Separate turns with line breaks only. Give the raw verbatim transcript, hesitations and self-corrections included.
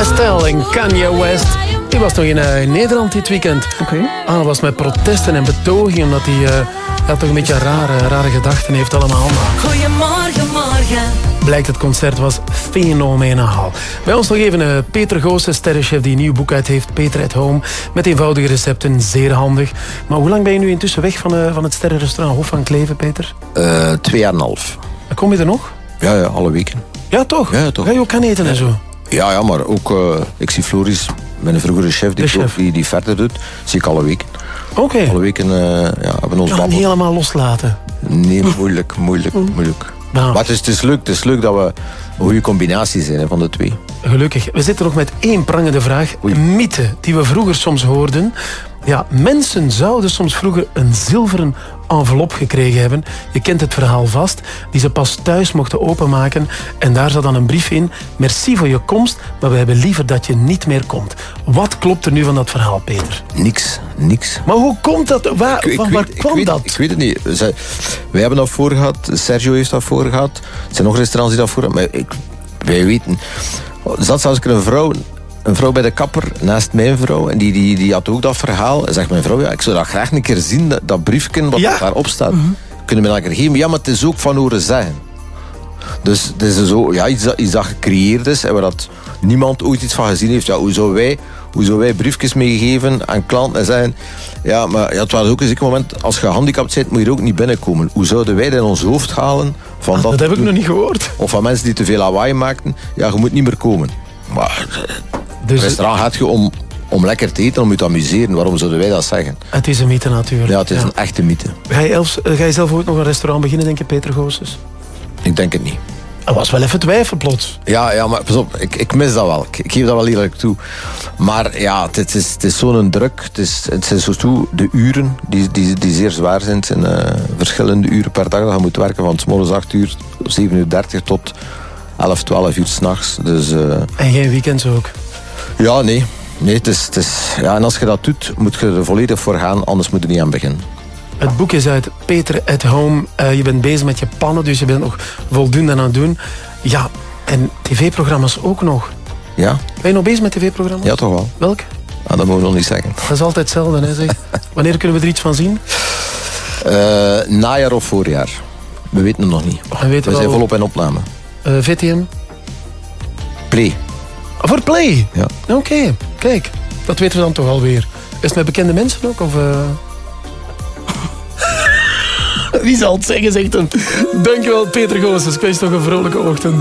Estelle en Kanye West. Die was nog in, uh, in Nederland dit weekend.
Oké. Okay.
Ah, was met protesten en betogingen, omdat hij uh, ja, toch een beetje rare, rare gedachten heeft allemaal.
Goedemorgen, morgen.
Blijkt, het concert was fenomenaal. Bij ons nog even uh, Peter Goossen, sterrenchef die een nieuw boek uit heeft. Peter at Home, met eenvoudige recepten, zeer handig. Maar hoe lang ben je nu intussen weg van, uh, van het sterrenrestaurant Hof van Kleven, Peter?
Uh, twee jaar en een half.
En kom je er nog?
Ja, ja, alle weken.
Ja, toch?
Ja, toch.
Ga je ook gaan eten en zo?
Ja, ja, maar ook, uh, ik zie Floris, mijn vroegere chef, die, chef. die, die verder doet, zie ik alle weken.
Oké. Okay.
Alle weken uh, ja, hebben we ons
babbel. Niet helemaal loslaten?
Nee, moeilijk, moeilijk, moeilijk.
Nou.
Maar het is, het, is leuk, het is leuk dat we een goede combinatie zijn hè, van de twee.
Gelukkig. We zitten nog met één prangende vraag. Oei. Een mythe die we vroeger soms hoorden. Ja, mensen zouden soms vroeger een zilveren envelop gekregen hebben. Je kent het verhaal vast. Die ze pas thuis mochten openmaken. En daar zat dan een brief in. Merci voor je komst, maar we hebben liever dat je niet meer komt. Wat klopt er nu van dat verhaal, Peter?
Niks, niks.
Maar hoe komt dat? Waar, ik, van
ik
waar
weet,
kwam
ik weet,
dat?
Ik weet het niet. Zij, wij hebben dat voor gehad. Sergio heeft dat voor gehad. Er zijn nog restaurants die dat voor hebben. Maar ik, wij weten... Er zat zelfs een vrouw... Een vrouw bij de kapper, naast mijn vrouw. En die, die, die had ook dat verhaal. En zegt mijn vrouw, ja, ik zou dat graag een keer zien. Dat, dat briefje wat ja. daarop staat. Mm-hmm. Kunnen we dat een keer geven? Ja, maar het is ook van horen zeggen. Dus het is zo, ja, iets, dat, iets dat gecreëerd is. En waar dat niemand ooit iets van gezien heeft. Ja, hoe zou wij, hoe zou wij briefjes meegeven aan klanten en zeggen... Ja, maar ja, het was ook een zeker moment... Als je gehandicapt bent, moet je er ook niet binnenkomen. Hoe zouden wij dat in ons hoofd halen? Van
ah,
dat
dat heb ik
doen,
nog niet gehoord.
Of van mensen die te veel lawaai maakten. Ja, je moet niet meer komen. Maar... Dus het restaurant gaat je om, om lekker te eten, om je te amuseren. Waarom zouden wij dat zeggen?
Het is een mythe natuurlijk.
Ja, het is
ja.
een echte mythe.
Ga je, elf, ga je zelf ooit nog een restaurant beginnen, denk je, Peter Goossens?
Ik denk het niet.
Er was wel even twijfel plots.
Ja, ja, maar pas op, ik, ik mis dat wel. Ik, ik geef dat wel eerlijk toe. Maar ja, het is, het is zo'n druk. Het, is, het zijn zo toe de uren die, die, die zeer zwaar zijn. Het zijn uh, verschillende uren per dag dat je moet werken. Van 's morgens acht uur, zeven uur dertig tot elf, twaalf uur 's nachts. Dus, uh...
En geen weekends ook?
Ja, nee. nee het is, het is, ja, en als je dat doet, moet je er volledig voor gaan, anders moet je er niet aan beginnen.
Het boek is uit, Peter at Home. Uh, je bent bezig met je pannen, dus je bent nog voldoende aan het doen. Ja, en tv-programma's ook nog.
Ja.
Ben je nog bezig met tv-programma's?
Ja, toch wel.
Welk?
Ah, dat mogen we nog niet zeggen.
Dat is altijd hetzelfde, hè, zeg. Wanneer kunnen we er iets van zien?
Uh, najaar of voorjaar. We weten het nog niet.
We, weten
we zijn
wel...
volop in opname.
Uh, V T M?
Play.
Voor Play?
Ja.
Oké, okay. Kijk. Dat weten we dan toch alweer. Is het met bekende mensen ook? Of, uh... Wie zal het zeggen, zegt hem. Dankjewel, Peter Goossens. Ik wens je nog een vrolijke ochtend.